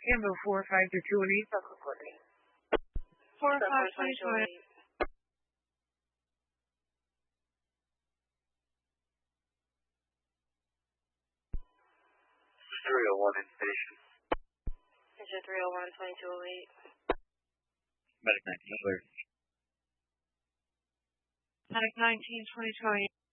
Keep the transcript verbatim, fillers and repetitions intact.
Ambo four five two two eight. Four five twenty two eight. three oh one in station. Engine three oh one, twenty-two oh eight. Medic nineteen, clear. Medic nineteen, twenty-two oh eight.